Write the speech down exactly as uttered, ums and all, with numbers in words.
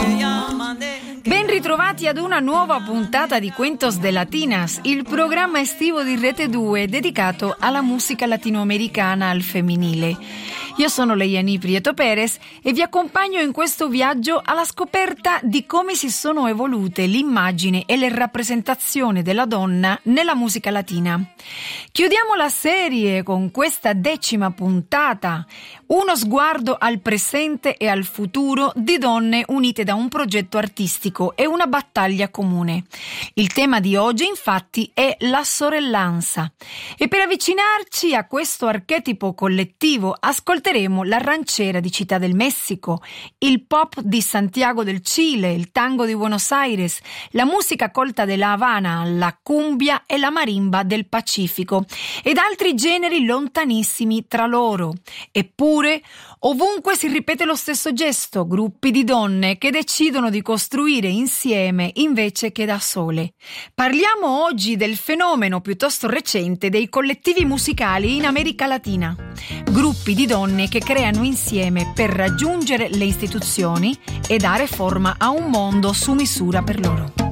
Ben ritrovati ad una nuova puntata di Cuentos de Latinas, il programma estivo di Rete due dedicato alla musica latinoamericana al femminile. Io sono Leiani Prieto Perez e vi accompagno in questo viaggio alla scoperta di come si sono evolute l'immagine e le rappresentazioni della donna nella musica latina. Chiudiamo la serie con questa decima puntata, uno sguardo al presente e al futuro di donne unite da un progetto artistico e una battaglia comune. Il tema di oggi infatti è la sorellanza e per avvicinarci a questo archetipo collettivo ascolteremo la ranchera di Città del Messico, il pop di Santiago del Cile, il tango di Buenos Aires, la musica colta della Havana, la cumbia e la marimba del Pacifico ed altri generi lontanissimi tra loro. Eppure ovunque si ripete lo stesso gesto, gruppi di donne che decidono di costruire insieme invece che da sole. Parliamo oggi del fenomeno piuttosto recente dei collettivi musicali in America Latina. Gruppi di donne che creano insieme per raggiungere le istituzioni e dare forma a un mondo su misura per loro.